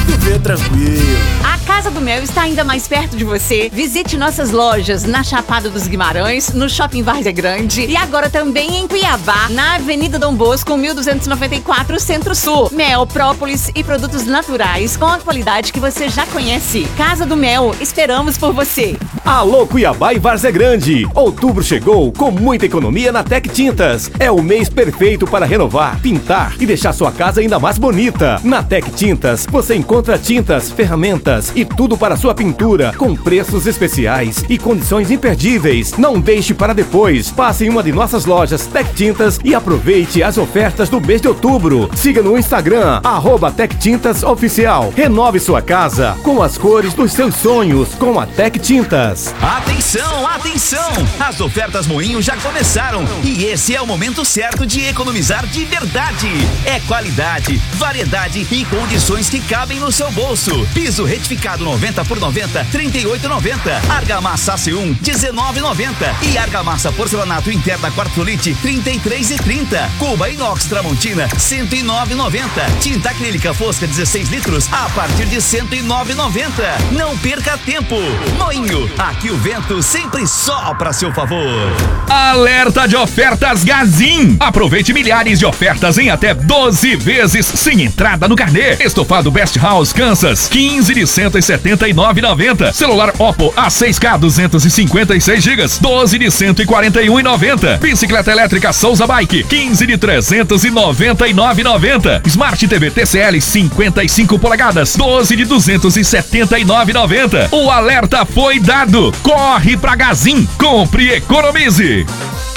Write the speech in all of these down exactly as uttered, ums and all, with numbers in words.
viver tranquilo. A Casa do Mel está ainda mais perto de você. Visite nossas lojas na Chapada dos Guimarães, no Shopping Várzea Grande e agora também em Cuiabá, na Avenida Dom Bosco, mil duzentos e noventa e quatro, Centro-Sul. Mel, própolis e produtos naturais com a qualidade que você já conhece. Casa do Mel, esperamos por você. Alô Cuiabá e Várzea Grande. Outubro chegou com muita economia na Tec Tintas. É o mês perfeito para renovar, pintar e deixar sua casa ainda mais bonita. Na Tec Tintas você encontra tintas, ferramentas e tudo para sua pintura com preços especiais e condições imperdíveis. Não deixe para depois. Passe em uma de nossas lojas Tec Tintas e aproveite as ofertas do mês de outubro. Siga no Instagram, arroba Tec Tintas Oficial. Renove sua casa com as cores dos seus sonhos com a Tec Tintas. Atenção, atenção! As ofertas Moinho já começaram e esse é o momento certo de economizar de verdade. É qualidade, variedade e condições que cabem no seu bolso. Piso retificado noventa por noventa, trinta e oito reais e noventa centavos. Argamassa A C um, dezenove reais e noventa centavos. E argamassa porcelanato interna quartzolite, trinta e três reais e trinta centavos. Cuba inox Tramontina, cento e nove reais e noventa centavos. Tinta acrílica Fosca dezesseis litros a partir de cento e nove reais e noventa centavos. Não perca tempo. Moinho, aqui o vento sempre sopra a seu favor. Alerta de ofertas Gazin. Aproveite milhares de ofertas em até doze vezes sem entrada no carnê. Estofado Best House Kansas, quinze de cento e setenta e nove reais e noventa centavos. Celular Oppo A seis K duzentos e cinquenta e seis gigas, doze de cento e quarenta e um reais e noventa centavos. Bicicleta elétrica Souza Bike, quinze de trezentos e noventa e nove reais e noventa centavos. Smart T V T C L cinquenta e cinco polegadas, doze de duzentos e setenta e nove reais e noventa centavos. O alerta foi dado. Corre pra Gazin, compre e economize.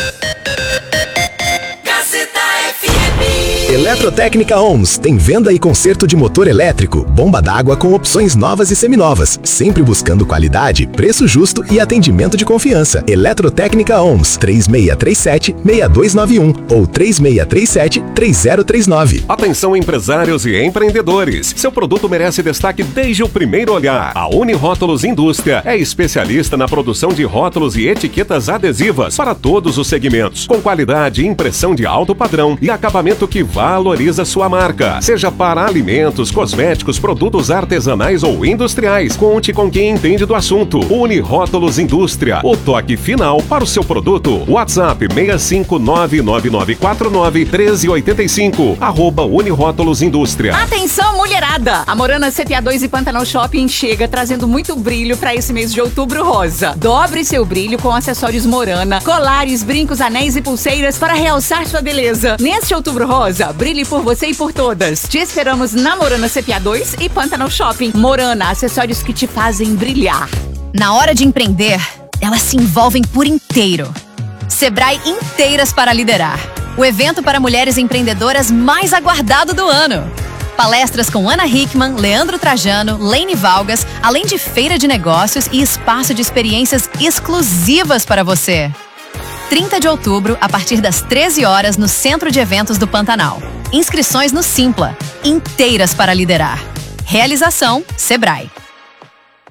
Eletrotécnica Ohms tem venda e conserto de motor elétrico, bomba d'água com opções novas e seminovas, sempre buscando qualidade, preço justo e atendimento de confiança. Eletrotécnica Ohms, três seis três sete, seis dois nove um ou três seis três sete, três zero três nove. Atenção empresários e empreendedores, seu produto merece destaque desde o primeiro olhar. A Unirótulos Indústria é especialista na produção de rótulos e etiquetas adesivas para todos os segmentos, com qualidade e impressão de alto padrão e acabamento que valoriza sua marca. Seja para alimentos, cosméticos, produtos artesanais ou industriais, conte com quem entende do assunto. Unirótulos Indústria, o toque final para o seu produto. WhatsApp seis cinco nove nove nove quatro nove um três oito cinco, arroba Unirótulos Indústria. Atenção, mulherada! A Morana C P A dois e Pantanal Shopping chega trazendo muito brilho para esse mês de outubro rosa. Dobre seu brilho com acessórios Morana, colares, brincos, anéis e pulseiras para realçar sua beleza. Neste outubro rosa, brilhe por você e por todas. Te esperamos na Morana C P A dois e Pantanal Shopping. Morana, acessórios que te fazem brilhar. Na hora de empreender, elas se envolvem por inteiro. Sebrae Inteiras para Liderar, o evento para mulheres empreendedoras mais aguardado do ano. Palestras com Ana Hickman, Leandro Trajano, Lene Valgas, além de feira de negócios e espaço de experiências exclusivas para você. trinta de outubro, a partir das treze horas, no Centro de Eventos do Pantanal. Inscrições no Simpla. Inteiras para Liderar. Realização Sebrae.